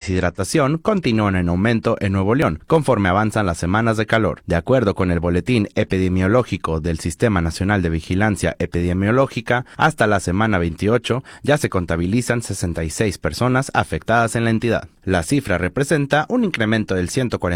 deshidratación continúan en aumento en Nuevo León, conforme avanzan las semanas de calor. De acuerdo con el Boletín Epidemiológico del Sistema Nacional de Vigilancia Epidemiológica, hasta la semana 28 ya se contabilizan 66 personas afectadas en la entidad. La cifra representa un incremento del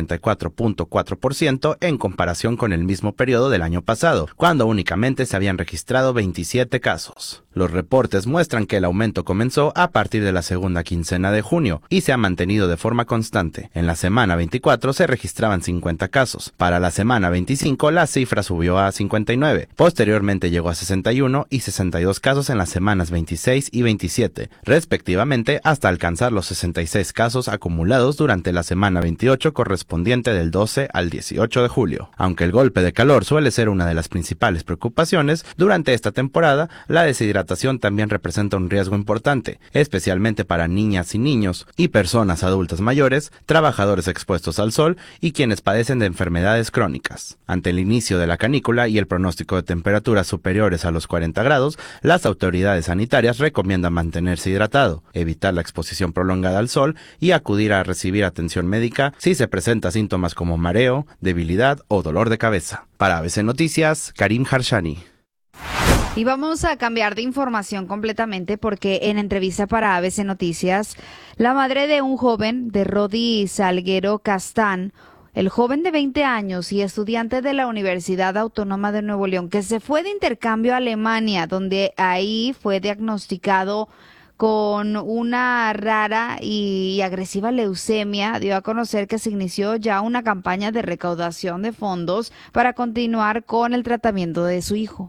144.4% en comparación con el mismo periodo del año pasado, cuando únicamente se habían registrado 27 casos. Los reportes muestran que el aumento comenzó a partir de la segunda quincena de junio y se ha mantenido de forma constante. En la semana 24 se registraban 50 casos. Para la semana 25 la cifra subió a 59. Posteriormente llegó a 61 y 62 casos en las semanas 26 y 27, respectivamente, hasta alcanzar los 66 casos acumulados durante la semana 28 correspondiente del 12 al 18 de julio. Aunque el golpe de calor suele ser una de las principales preocupaciones, durante esta temporada la deshidratación también representa un riesgo importante, especialmente para niñas y niños y personas adultas mayores, trabajadores expuestos al sol y quienes padecen de enfermedades crónicas. Ante el inicio de la canícula y el pronóstico de temperaturas superiores a los 40 grados, las autoridades sanitarias recomiendan mantenerse hidratado, evitar la exposición prolongada al sol y acudir a recibir atención médica si se presenta síntomas como mareo, debilidad o dolor de cabeza. Para ABC Noticias, Karim Harshani. Y vamos a cambiar de información completamente porque en entrevista para ABC Noticias, la madre de un joven, de Rodi Salguero Castán, el joven de 20 años y estudiante de la Universidad Autónoma de Nuevo León, que se fue de intercambio a Alemania, donde ahí fue diagnosticado con una rara y agresiva leucemia, dio a conocer que se inició ya una campaña de recaudación de fondos para continuar con el tratamiento de su hijo.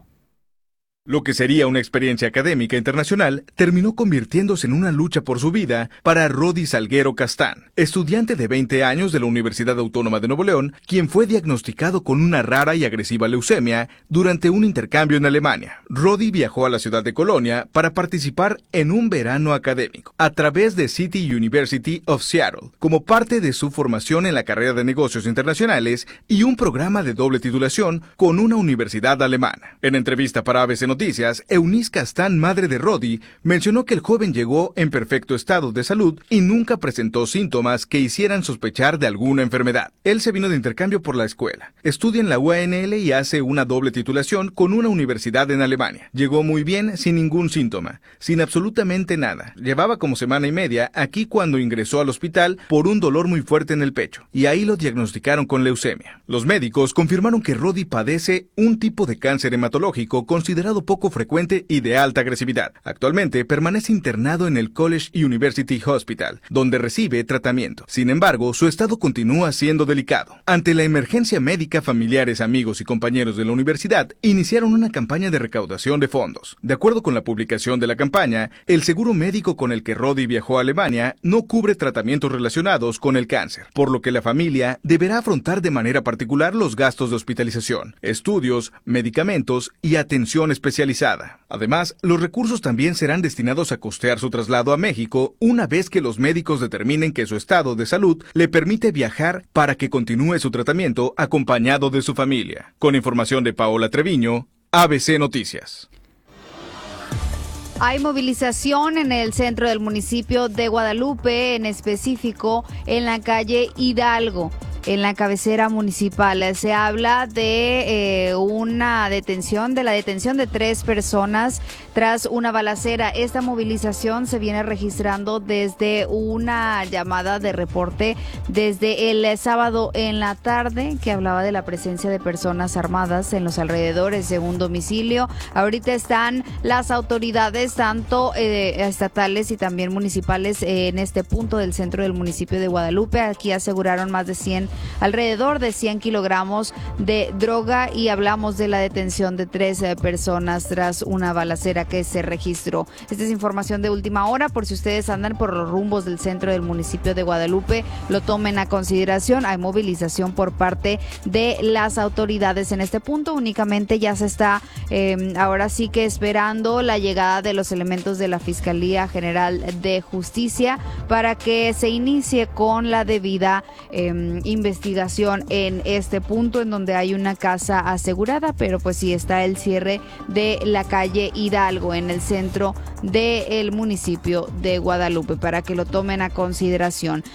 Lo que sería una experiencia académica internacional terminó convirtiéndose en una lucha por su vida para Rodi Salguero Castán, estudiante de 20 años de la Universidad Autónoma de Nuevo León, quien fue diagnosticado con una rara y agresiva leucemia durante un intercambio en Alemania. Rodi viajó a la ciudad de Colonia para participar en un verano académico a través de City University of Seattle, como parte de su formación en la carrera de negocios internacionales y un programa de doble titulación con una universidad alemana. En entrevista para ABC Noticias, Eunice Castán, madre de Rodi, mencionó que el joven llegó en perfecto estado de salud y nunca presentó síntomas que hicieran sospechar de alguna enfermedad. Él se vino de intercambio por la escuela, estudia en la UNL y hace una doble titulación con una universidad en Alemania. Llegó muy bien, sin ningún síntoma, sin absolutamente nada. Llevaba como semana y media aquí cuando ingresó al hospital por un dolor muy fuerte en el pecho, y ahí lo diagnosticaron con leucemia. Los médicos confirmaron que Rodi padece un tipo de cáncer hematológico considerado poco frecuente y de alta agresividad. Actualmente permanece internado en el College University Hospital, donde recibe tratamiento. Sin embargo, su estado continúa siendo delicado. Ante la emergencia médica, familiares, amigos y compañeros de la universidad iniciaron una campaña de recaudación de fondos. De acuerdo con la publicación de la campaña, el seguro médico con el que Rodi viajó a Alemania no cubre tratamientos relacionados con el cáncer, por lo que la familia deberá afrontar de manera particular los gastos de hospitalización, estudios, medicamentos y atención especializada. Además, los recursos también serán destinados a costear su traslado a México una vez que los médicos determinen que su estado de salud le permite viajar para que continúe su tratamiento acompañado de su familia. Con información de Paola Treviño, ABC Noticias. Hay movilización en el centro del municipio de Guadalupe, en específico en la calle Hidalgo, en la cabecera municipal. Se habla de la detención de 3 personas tras una balacera. Esta movilización se viene registrando desde una llamada de reporte desde el sábado en la tarde, que hablaba de la presencia de personas armadas en los alrededores de un domicilio. Ahorita están las autoridades, tanto estatales y también municipales, en este punto del centro del municipio de Guadalupe. Aquí aseguraron alrededor de 100 kilogramos de droga, y hablamos de la detención de 3 personas tras una balacera que se registró. Esta es información de última hora, por si ustedes andan por los rumbos del centro del municipio de Guadalupe, lo tomen a consideración. Hay movilización por parte de las autoridades en este punto. Únicamente ya se está ahora sí que esperando la llegada de los elementos de la Fiscalía General de Justicia para que se inicie con la debida investigación en este punto, en donde hay una casa asegurada, pero pues sí está el cierre de la calle Hidalgo en el centro del municipio de Guadalupe, para que lo tomen a consideración.